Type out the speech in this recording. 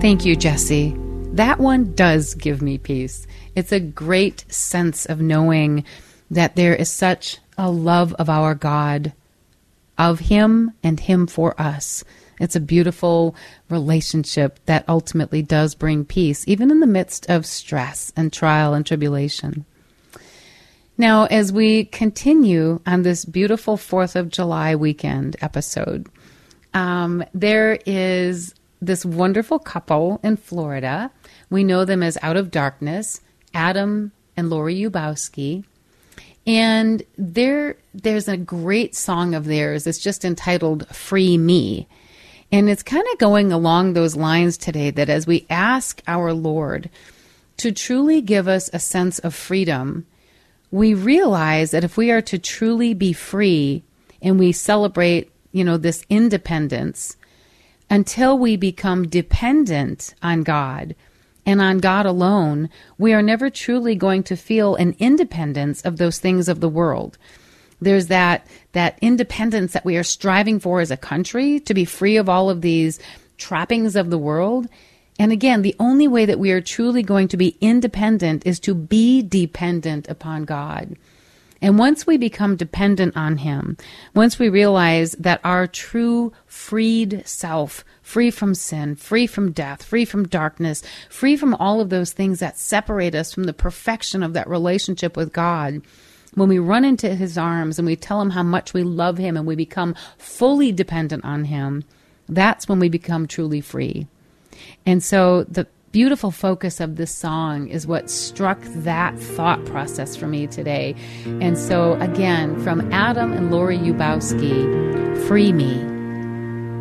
Thank you, Jesse. That one does give me peace. It's a great sense of knowing that there is such a love of our God, of Him and Him for us. It's a beautiful relationship that ultimately does bring peace, even in the midst of stress and trial and tribulation. Now, as we continue on this beautiful 4th of July weekend episode, there is this wonderful couple in Florida. We know them as Out of Darkness, Adam and Lori Yubowski. And there's a great song of theirs. It's just entitled Free Me. And it's kind of going along those lines today, that as we ask our Lord to truly give us a sense of freedom, we realize that if we are to truly be free and we celebrate, this independence, until we become dependent on God and on God alone, we are never truly going to feel an independence of those things of the world. There's that independence that we are striving for as a country, to be free of all of these trappings of the world. And again, the only way that we are truly going to be independent is to be dependent upon God. And once we become dependent on Him, once we realize that our true freed self, free from sin, free from death, free from darkness, free from all of those things that separate us from the perfection of that relationship with God, when we run into His arms and we tell Him how much we love Him and we become fully dependent on Him, that's when we become truly free. And so the beautiful focus of this song is what struck that thought process for me today. And so again, from Adam and Lori Yubowski, Free Me.